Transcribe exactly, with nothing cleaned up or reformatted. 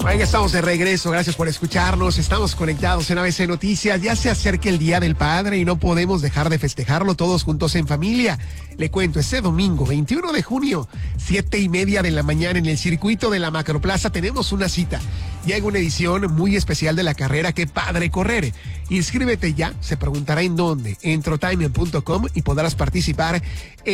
Oiga, estamos de regreso, gracias por escucharnos, estamos conectados en A B C Noticias, ya se acerca el Día del Padre y no podemos dejar de festejarlo todos juntos en familia. Le cuento, este domingo, veintiuno de junio, siete y media de la mañana en el circuito de la Macroplaza tenemos una cita. Llega una edición muy especial de la carrera Qué Padre Correr. Inscríbete ya, se preguntará en dónde, en trotime punto com y podrás participar en